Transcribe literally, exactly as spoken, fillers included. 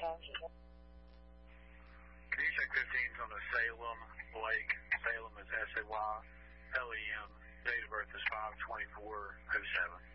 Can you check fifteens on the Salem Lake? Salem is S A Y L E M. Date of birth is five twenty-four oh seven.